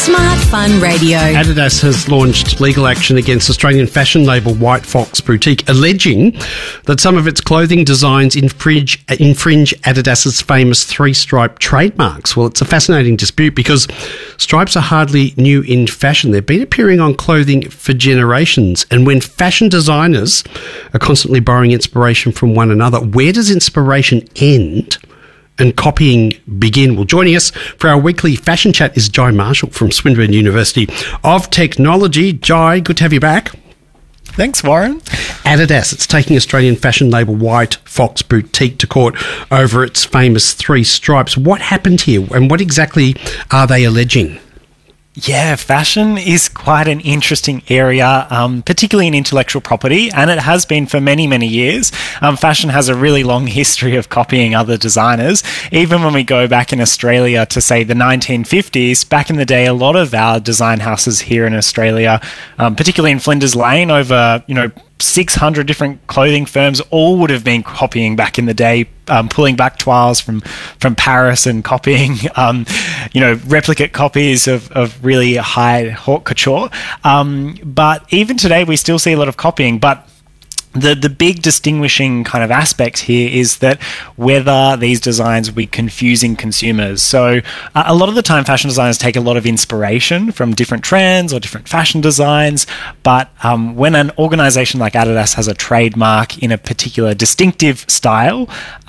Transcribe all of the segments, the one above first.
Smart Fun Radio. Adidas has launched legal action against Australian fashion label White Fox Boutique, alleging that some of its clothing designs infringe Adidas's famous three-stripe trademarks. Well, it's a fascinating dispute because stripes are hardly new in fashion. They've been appearing on clothing for generations. And when fashion designers are constantly borrowing inspiration from one another, where does inspiration end and copying begin? Well, joining us for our weekly fashion chat is Jai Marshall from Swinburne University of Technology. Jai, good to have you back. Thanks, Warren. Adidas, it's taking Australian fashion label White Fox Boutique to court over its famous three stripes. What happened here and what exactly are they alleging? Yeah, fashion is quite an interesting area, particularly in intellectual property, and it has been for many, many years. Fashion has a really long history of copying other designers. Even when we go back in Australia to, say, the 1950s, back in the day, a lot of our design houses here in Australia, particularly in Flinders Lane, over, 600 different clothing firms all would have been copying back in the day, pulling back toiles from Paris and copying, replicate copies of really high haute couture. But even today, we still see a lot of copying. But the big distinguishing kind of aspect here is that whether these designs will be confusing consumers. So a lot of the time, fashion designers take a lot of inspiration from different trends or different fashion designs. But when an organization like Adidas has a trademark in a particular distinctive style,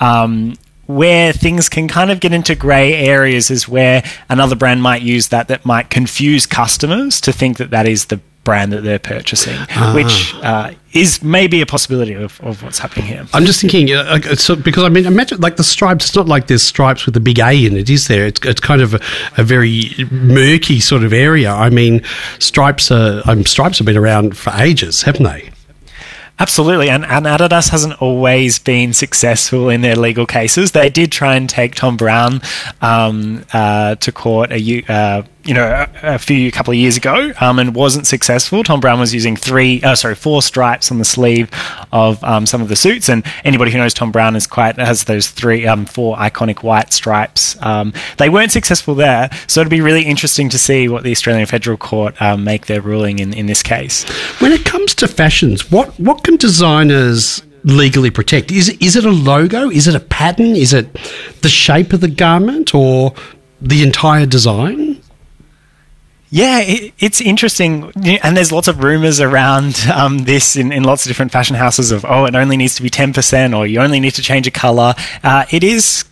where things can kind of get into grey areas is where another brand might use that might confuse customers to think that is the brand that they're purchasing, which is maybe a possibility of what's happening here. I'm just thinking, because imagine like the stripes, it's not like there's stripes with a big A in it, is there? It's kind of a very murky sort of area. I mean, stripes have been around for ages, haven't they? Absolutely, and Adidas hasn't always been successful in their legal cases. They did try and take Thom Browne to court a couple of years ago, and wasn't successful. Thom Browne was using four stripes on the sleeve of some of the suits, and anybody who knows Thom Browne has those four iconic white stripes. They weren't successful there, so it'd be really interesting to see what the Australian Federal Court make their ruling in this case. When it comes to fashions, what can designers legally protect? Is it a logo? Is it a pattern? Is it the shape of the garment or the entire design? Yeah, it's interesting, and there's lots of rumours around this in lots of different fashion houses of, it only needs to be 10%, or you only need to change a colour. It is,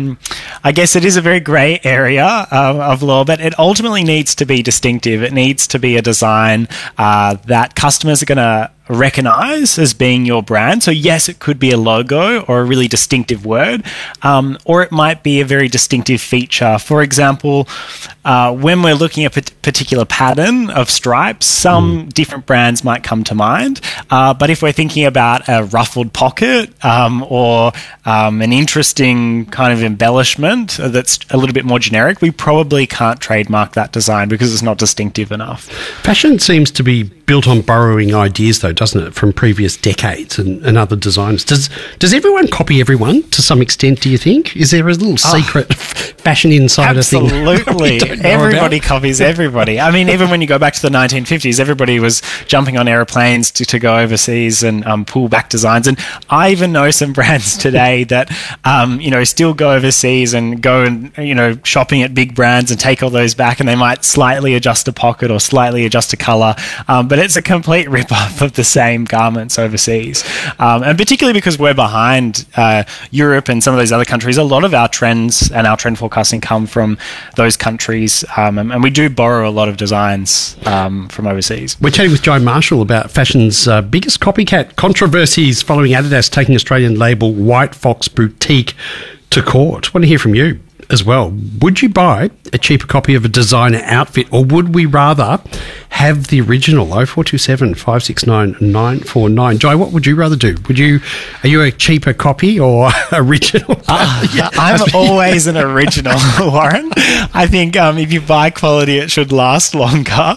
I guess it is a very grey area of law, but it ultimately needs to be distinctive. It needs to be a design that customers are going to recognize as being your brand. So yes, it could be a logo or a really distinctive word, or it might be a very distinctive feature. For example, when we're looking at a particular pattern of stripes, some different brands might come to mind. But if we're thinking about a ruffled pocket or an interesting kind of embellishment that's a little bit more generic, we probably can't trademark that design because it's not distinctive enough. Fashion seems to be built on borrowing ideas, though, doesn't it, from previous decades and other designers. Does everyone copy everyone to some extent, do you think? Is there a little secret fashion insider thing? Absolutely. Everybody copies everybody. I mean, even when you go back to the 1950s, everybody was jumping on aeroplanes to go overseas and pull back designs. And I even know some brands today that, still go overseas and go and, shopping at big brands and take all those back, and they might slightly adjust a pocket or slightly adjust a colour. But it's a complete rip-off of the same garments overseas. And particularly because we're behind Europe and some of those other countries, a lot of our trends and our trend forecasting come from those countries, and we do borrow a lot of designs from overseas. We're chatting with Jai Marshall about fashion's biggest copycat controversies following Adidas taking Australian label White Fox Boutique to court. I want to hear from you as well. Would you buy a cheaper copy of a designer outfit, or would we rather have the original. 0427 569 949. Jai, what would you rather do? Are you a cheaper copy or original? I'm always an original, Warren. I think if you buy quality, it should last longer.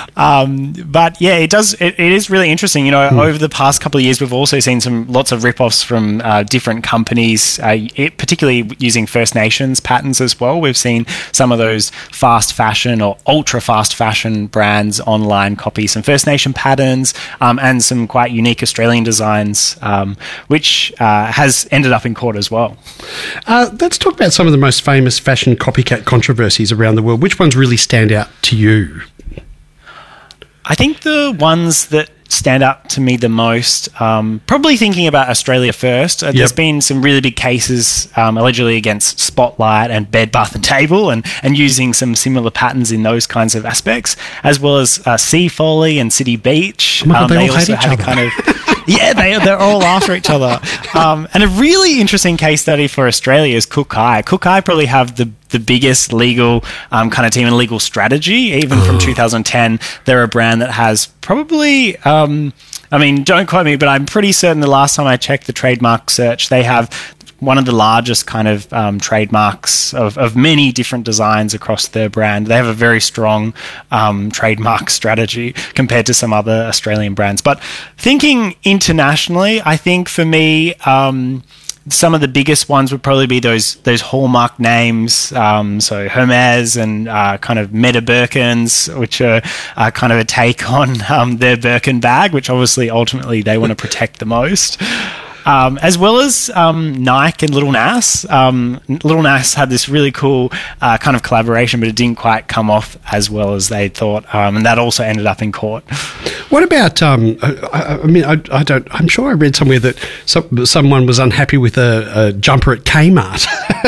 But yeah, it does. It is really interesting. Over the past couple of years, we've also seen lots of rip-offs from different companies, particularly using First Nations patterns as well. We've seen some of those fast fashion or ultra fast fashion brands online copy some First Nation patterns and some quite unique Australian designs, which has ended up in court as well. Let's talk about some of the most famous fashion copycat controversies around the world. Which ones really stand out to you? I think the ones that stand out to me the most, probably thinking about Australia first. There's been some really big cases allegedly against Spotlight and Bed Bath and Table and using some similar patterns in those kinds of aspects, as well as Sea Folly and City Beach. Oh my God, they all hate each other. Yeah, they're all after each other. And a really interesting case study for Australia is Kook-Eye. Kook-Eye probably have the biggest legal kind of team and legal strategy. Even from 2010, they're a brand that has probably, don't quote me, but I'm pretty certain the last time I checked the trademark search, they have one of the largest kind of trademarks of many different designs across their brand. They have a very strong trademark strategy compared to some other Australian brands. But thinking internationally, I think for me, some of the biggest ones would probably be those hallmark names, so Hermes and kind of Meta Birkins, which are kind of a take on their Birkin bag, which obviously ultimately they want to protect the most. As well as Nike and Little Nas. Little Nas had this really cool kind of collaboration, but it didn't quite come off as well as they thought, and that also ended up in court. What about? I'm sure I read somewhere that someone was unhappy with a jumper at Kmart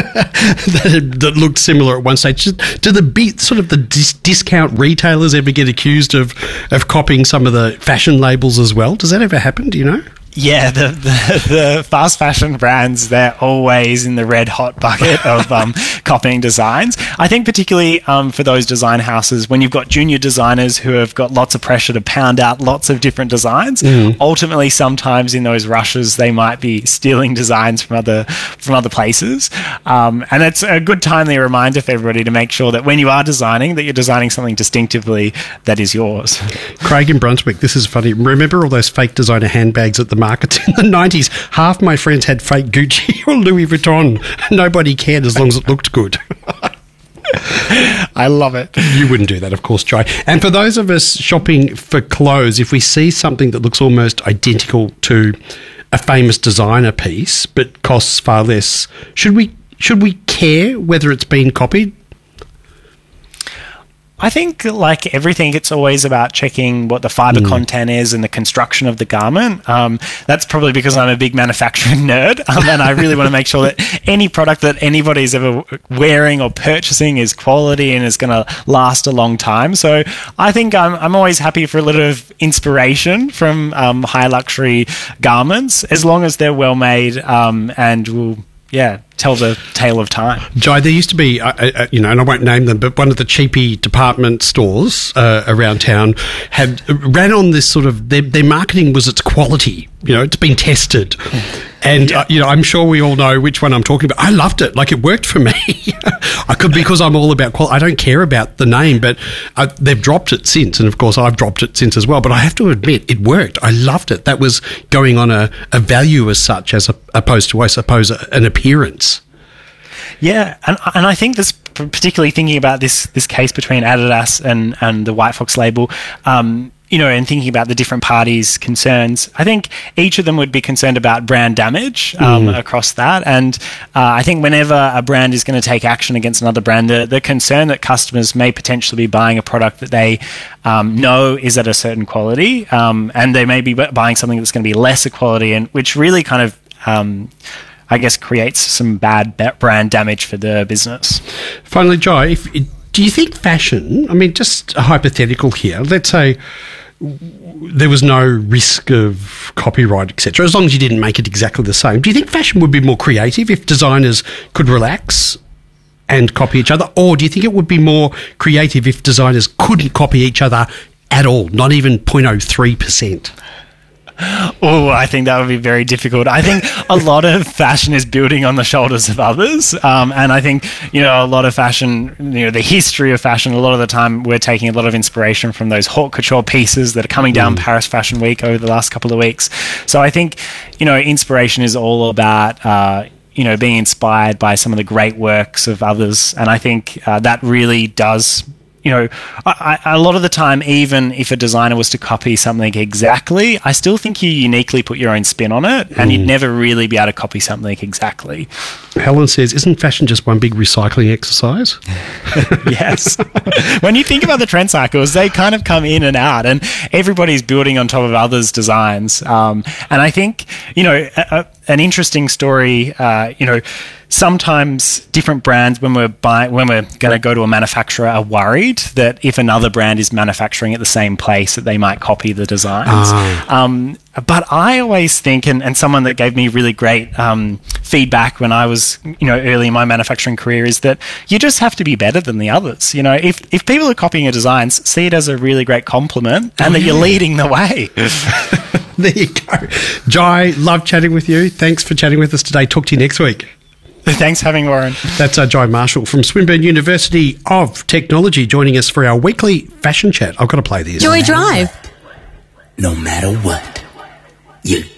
that looked similar at one stage. Do the discount retailers ever get accused of copying some of the fashion labels as well? Does that ever happen? Do you know? Yeah, the fast fashion brands, they're always in the red hot bucket of copying designs. I think particularly for those design houses, when you've got junior designers who have got lots of pressure to pound out lots of different designs, ultimately sometimes in those rushes they might be stealing designs from other places. And it's a good timely reminder for everybody to make sure that when you are designing, that you're designing something distinctively that is yours. Craig in Brunswick, this is funny. Remember all those fake designer handbags at the markets in the 90s? Half my friends had fake Gucci or Louis Vuitton. Nobody cared as long as it looked good. I love it. You wouldn't do that, of course, Jai. And for those of us shopping for clothes, if we see something that looks almost identical to a famous designer piece but costs far less, should we care whether it's been copied? I think, like everything, it's always about checking what the fibre content is and the construction of the garment. That's probably because I'm a big manufacturing nerd, and I really want to make sure that any product that anybody's ever wearing or purchasing is quality and is going to last a long time. So I think I'm always happy for a little of inspiration from high luxury garments, as long as they're well made and will tell the tale of time. Jai, there used to be, and I won't name them, but one of the cheapy department stores around town ran on this sort of, their marketing was its quality. It's been tested. And, I'm sure we all know which one I'm talking about. I loved it. Like, it worked for me. Because I'm all about quality. I don't care about the name, but they've dropped it since. And, of course, I've dropped it since as well. But I have to admit, it worked. I loved it. That was going on a value as such, as opposed to, I suppose, an appearance. Yeah, and I think this, particularly thinking about this case between Adidas and the White Fox label, and thinking about the different parties' concerns, I think each of them would be concerned about brand damage across that. And I think whenever a brand is going to take action against another brand, the concern that customers may potentially be buying a product that they know is at a certain quality, and they may be buying something that's going to be lesser quality, and which really kind of I guess creates some bad brand damage for the business. Finally, Jai, do you think fashion, just a hypothetical here, let's say there was no risk of copyright, etc., as long as you didn't make it exactly the same, do you think fashion would be more creative if designers could relax and copy each other? Or do you think it would be more creative if designers couldn't copy each other at all, not even 0.03%? Oh, I think that would be very difficult. I think a lot of fashion is building on the shoulders of others. And I think, a lot of fashion, the history of fashion, a lot of the time we're taking a lot of inspiration from those haute couture pieces that are coming down Paris Fashion Week over the last couple of weeks. So I think, inspiration is all about, being inspired by some of the great works of others. And I think that really does... a lot of the time, even if a designer was to copy something exactly, I still think you uniquely put your own spin on it, and you'd never really be able to copy something exactly. Helen says, isn't fashion just one big recycling exercise? Yes. When you think about the trend cycles, they kind of come in and out, and everybody's building on top of others' designs. And I think, an interesting story, sometimes different brands, when we're going to go to a manufacturer, are worried that if another brand is manufacturing at the same place, that they might copy the designs. But I always think, and someone that gave me really great feedback when I was, early in my manufacturing career, is that you just have to be better than the others. If people are copying your designs, see it as a really great compliment, and that you're leading the way. There you go. Jai, love chatting with you. Thanks for chatting with us today. Talk to you next week. Thanks for having me, Warren. That's Jai Marshall from Swinburne University of Technology joining us for our weekly fashion chat. I've got to play this. Joy Drive. No matter what, you